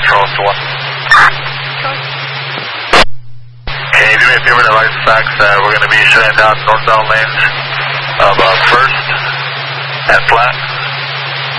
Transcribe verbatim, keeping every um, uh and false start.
Charles to one. Okay, do me a favor to advise the facts that we're going to be shutting down northbound lanes of uh, First and Flat.